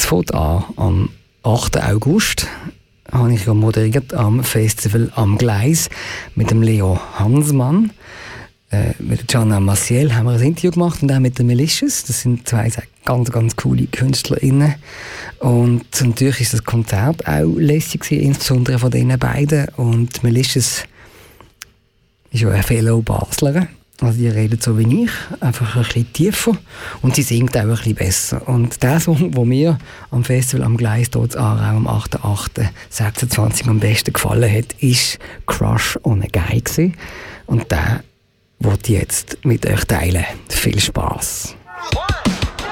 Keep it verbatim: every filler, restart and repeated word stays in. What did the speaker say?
fängt an am achten August. Habe ich ja moderiert am Festival am Gleis mit dem Leo Hansmann. Äh, mit Gianna Maciel haben wir ein Interview gemacht und auch mit den Melicious. Das sind zwei ganz, ganz coole KünstlerInnen. Und natürlich ist das Konzert auch lässig gewesen, insbesondere von diesen beiden. Und Melicious ist ja eine Fellow Baslerin. Also die redet so wie ich, einfach ein bisschen tiefer und sie singt auch ein bisschen besser. Und der Song, der mir am Festival am Gleis dort in Aarau am achten achten sechsundzwanzig am besten gefallen hat, ist «Crush on a Guy» gewesen. Und der wollte ich jetzt mit euch teilen. Viel Spass!